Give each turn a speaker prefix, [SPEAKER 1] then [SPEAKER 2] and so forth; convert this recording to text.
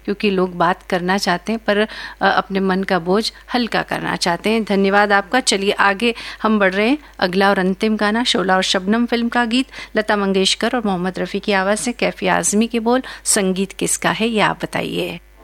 [SPEAKER 1] क्योंकि लोग बात करना चाहते हैं पर अपने मन का बोझ हल्का करना चाहते हैं। धन्यवाद आपका। चलिए आगे हम बढ़ रहे हैं। अगला और अंतिम गाना शोला और शबनम फिल्म का गीत, लता मंगेशकर और मोहम्मद रफ़ी की आवाज़ से, कैफी आज़मी के बोल, संगीत किसका है ये आप बताइए।